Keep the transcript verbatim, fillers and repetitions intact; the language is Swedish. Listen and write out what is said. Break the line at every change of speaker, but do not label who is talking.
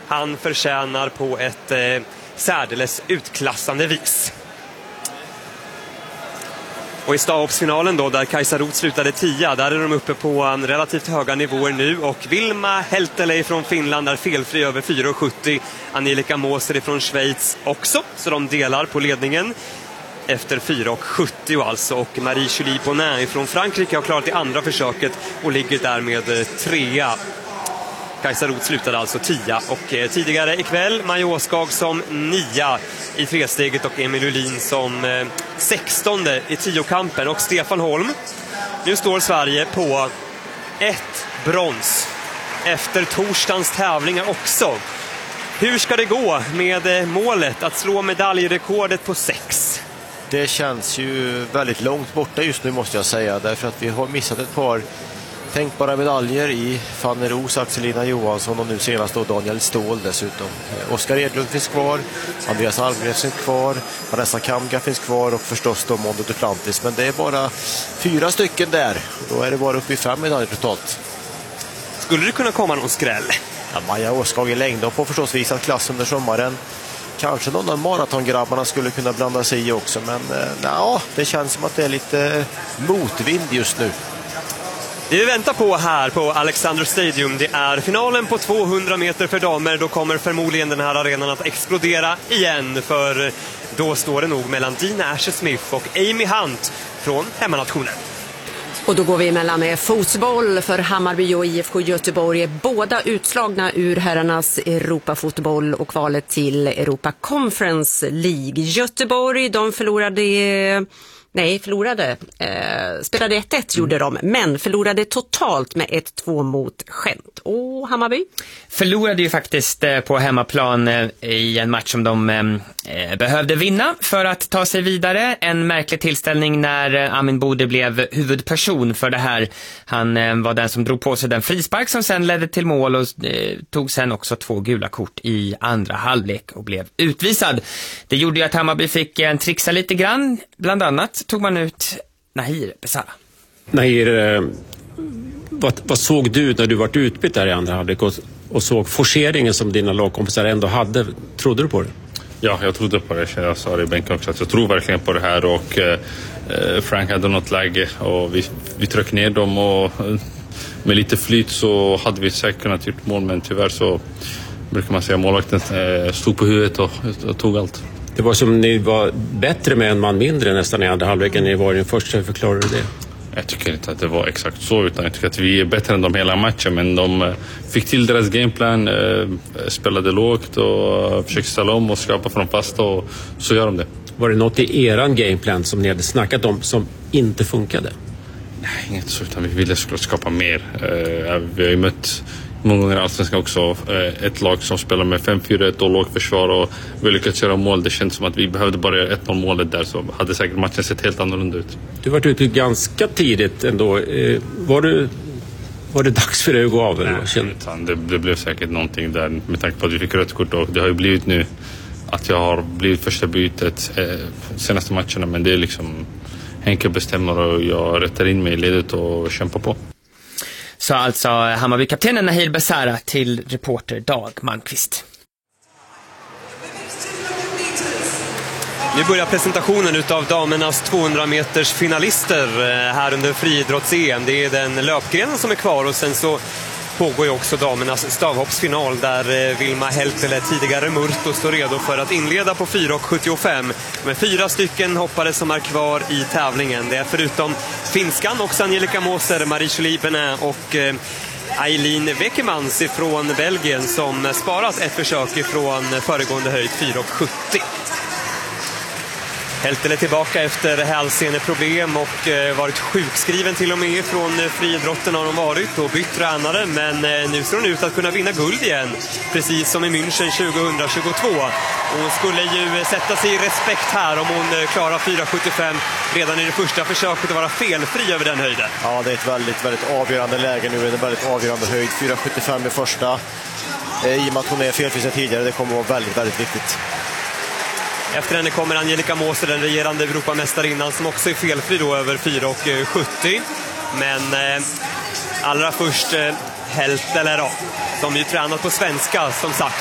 han förtjänar på ett eh, särdeles utklassande vis. Och i stavhoppsfinalen då, där Kajsa Roth slutade tia, där är de uppe på en relativt höga nivåer nu. Och Vilma Heltelä från Finland är felfri över fyra komma sjuttio. Angelica Moser från Schweiz också, så de delar på ledningen efter fyra komma sjuttio alltså. Och Marie-Julie Bonin från Frankrike har klarat det andra försöket och ligger där med trea. Kajsa Roth slutade alltså tia, och eh, tidigare ikväll Maja Åskag som nia i tresteget och Emil Ulin som eh, sextonde i tiokampen. Och Stefan Holm, nu står Sverige på ett brons efter torsdagens tävlingar också. Hur ska det gå med eh, målet att slå medaljrekordet på sex?
Det känns ju väldigt långt borta just nu, måste jag säga, därför att vi har missat ett par tänkbara medaljer i Fanny Ros, Axelina Johansson och nu senast då Daniel Ståhl dessutom. Oskar Edlund finns kvar, Andreas Almgren finns kvar, Vanessa Kamga finns kvar och förstås då Mondo Duplantis. Men det är bara fyra stycken där. Då är det bara uppe i fem medaljer totalt.
Skulle det kunna komma någon skräll?
Ja, Maja Åskag i längd får förstås visat klass under sommaren. Kanske någon av maratongrabbarna skulle kunna blanda sig i också. Men eh, ja, det känns som att det är lite motvind just nu.
Det vi väntar på här på Alexander Stadium, det är finalen på tvåhundra meter för damer. Då kommer förmodligen den här arenan att explodera igen, för då står det nog mellan Dina Asher-Smith och Amy Hunt från hemmanationen.
Och då går vi emellan med fotboll, för Hammarby och I F K Göteborg är båda utslagna ur herrarnas Europafotboll och kvalet till Europa Conference League. Göteborg, de förlorade... Nej, förlorade. Eh, spelade ett ett gjorde de, men förlorade totalt med ett två mot Gent. Och Hammarby?
Förlorade ju faktiskt eh, på hemmaplan eh, i en match som de eh, behövde vinna för att ta sig vidare. En märklig tillställning när eh, Amin Bode blev huvudperson för det här. Han eh, var den som drog på sig den frispark som sen ledde till mål och eh, tog sen också två gula kort i andra halvlek och blev utvisad. Det gjorde ju att Hammarby fick en eh, trixa lite grann, bland annat tog man ut Nahir Besara.
Nahir, eh, vad, vad såg du när du var utbytt där i andra halvlek och, och såg forceringen som dina lagkompisar ändå hade? Trodde du på det?
Ja, jag trodde på det. Jag sa det i bänken också att jag tror verkligen på det här, och eh, Frank hade något läge och vi, vi tryckte ner dem, och med lite flyt så hade vi säkert kunnat gjort mål, men tyvärr så brukar man säga målvakten eh, stod på huvudet och, och tog allt.
Det var som ni var bättre med en man mindre nästan i andra halvleken. Ni var i den första, förklarade det?
Jag tycker inte att det var exakt så, utan jag tycker att vi är bättre än dem hela matchen. Men de fick till deras gameplan, eh, spelade lågt och försökte ställa om och skapa från fasta, och så gör de det.
Var det något i eran gameplan som ni hade snackat om som inte funkade?
Nej, inget så, utan vi ville skapa mer. Eh, vi har ju mött många gånger i Allsvenskan också eh, ett lag som spelar med fem fyra ett och lågt försvar, och vi lyckats göra mål. Det känns som att vi behövde bara göra ett noll målet där, så hade säkert matchen sett helt annorlunda ut.
Du var ute ganska tidigt ändå. Eh, var, du, var det dags för dig att gå av?
Nej, utan det, det blev säkert någonting där med tanke på att vi fick rött kort, och det har ju blivit nu att jag har blivit första bytet eh, senaste matcherna, men det är liksom Henke bestämmer och jag rättar in mig i ledet och kämpar på.
Så alltså Hammarby-kaptenen Nahir Besara till reporter Dag Malmqvist.
Nu börjar presentationen utav damernas tvåhundra meters finalister här under friidrotts-E M. Det är den löpgrenen som är kvar, och sen så pågår ju också damernas stavhoppsfinal där Vilma Heltelä, tidigare Murto, står redo för att inleda på fyra komma sjuttiofem. Med fyra stycken hoppare som är kvar i tävlingen. Det är förutom finskan också Angelica Moser, Marie-Julie Bonin och eh, Eileen Wekemans från Belgien som sparat ett försök ifrån föregående höjd fyra komma sjuttio. Heltelä tillbaka efter hälseneproblem och eh, varit sjukskriven till och med från eh, friidrotten har de varit och bytt tränare, men eh, nu ser hon ut att kunna vinna guld igen, precis som i München tjugohundratjugotvå. Hon skulle ju sätta sig i respekt här om hon eh, klarar fyra komma sjuttiofem redan i det första försöket och vara felfri över den höjden.
Ja, det är ett väldigt, väldigt avgörande läge nu, det är en väldigt avgörande höjd, fyra komma sjuttiofem i första. Eh, I och med att hon är felfri sedan tidigare, det kommer att vara väldigt, väldigt viktigt.
Efter henne kommer Angelica Moser, den regerande Europamästarinnan, som också är felfri då över fyra komma sjuttio. Men eh, allra först eh, Heltelä då, som ju tränat på svenska som sagt.